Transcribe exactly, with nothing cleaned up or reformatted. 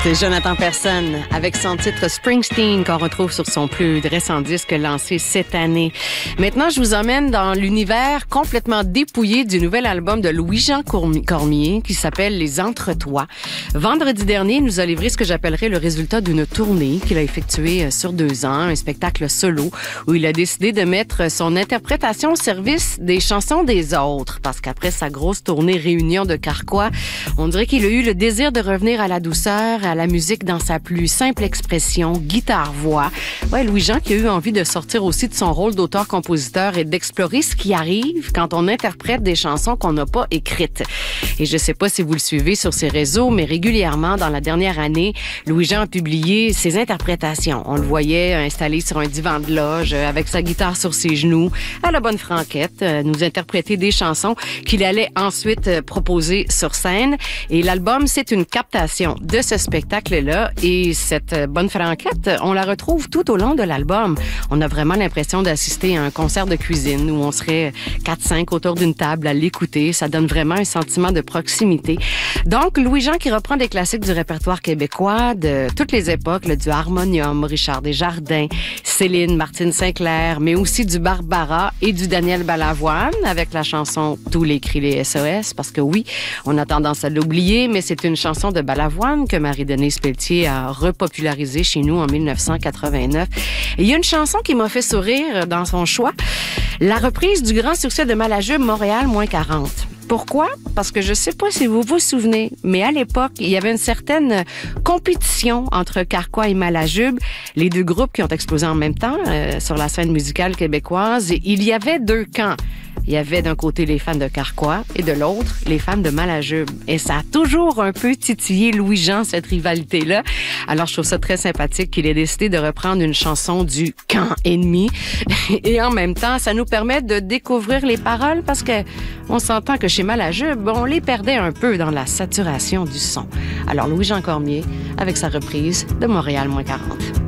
C'est Jonathan Persson avec son titre Springsteen qu'on retrouve sur son plus récent disque lancé cette année. Maintenant, je vous emmène dans l'univers complètement dépouillé du nouvel album de Louis-Jean Cormier qui s'appelle Les Entretois. Vendredi dernier, il nous a livré ce que j'appellerais le résultat d'une tournée qu'il a effectuée sur deux ans, un spectacle solo où il a décidé de mettre son interprétation au service des chansons des autres parce qu'après sa grosse tournée réunion de Carquois, on dirait qu'il a eu le désir de revenir à la douceur, à la musique dans sa plus simple expression, guitare-voix. Ouais, Louis-Jean qui a eu envie de sortir aussi de son rôle d'auteur-compositeur et d'explorer ce qui arrive quand on interprète des chansons qu'on n'a pas écrites. Et je sais pas si vous le suivez sur ses réseaux, mais régulièrement, dans la dernière année, Louis-Jean a publié ses interprétations. On le voyait installé sur un divan de loge, avec sa guitare sur ses genoux, à la bonne franquette, nous interpréter des chansons qu'il allait ensuite proposer sur scène. Et l'album, c'est une captation de ce spectacle-là. Et cette bonne franquette, on la retrouve tout au long de l'album. On a vraiment l'impression d'assister à un concert de cuisine où on serait quatre cinq autour d'une table à l'écouter. Ça donne vraiment un sentiment de proximité. Donc, Louis-Jean qui reprend des classiques du répertoire québécois de toutes les époques, là, du harmonium, Richard Desjardins, Céline, Martine Sinclair, mais aussi du Barbara et du Daniel Balavoine avec la chanson Tous les cris les S O S, parce que oui, on a tendance à l'oublier, mais c'est une chanson de Balavoine que Marie-Denise Pelletier a repopularisée chez nous en mille neuf cent quatre-vingt-neuf. Et il y a une chanson qui m'a fait sourire dans son choix, la reprise du grand succès de Malajube, Montréal moins quarante. Pourquoi? Parce que je sais pas si vous vous souvenez, mais à l'époque, il y avait une certaine compétition entre Carquois et Malajube, les deux groupes qui ont explosé en même temps euh, sur la scène musicale québécoise. Et il y avait deux camps. Il y avait d'un côté les fans de Carquois et de l'autre, les fans de Malajube. Et ça a toujours un peu titillé Louis-Jean, cette rivalité-là. Alors, je trouve ça très sympathique qu'il ait décidé de reprendre une chanson du camp ennemi. Et en même temps, ça nous permet de découvrir les paroles parce que on s'entend que chez Malajube, on les perdait un peu dans la saturation du son. Alors, Louis-Jean Cormier avec sa reprise de Montréal moins quarante.